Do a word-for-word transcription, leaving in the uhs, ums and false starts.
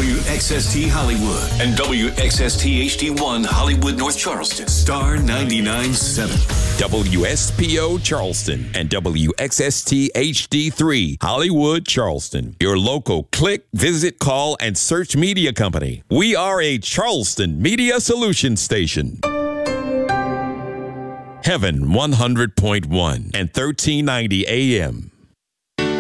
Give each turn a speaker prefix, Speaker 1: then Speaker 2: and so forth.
Speaker 1: W X S T Hollywood and W X S T H D one Hollywood North Charleston. Star ninety-nine point seven.
Speaker 2: W S P O Charleston and W X S T H D three Hollywood Charleston. Your local click, visit, call, and search media company. We are a Charleston Media Solutions station. Heaven one hundred point one and thirteen ninety A M.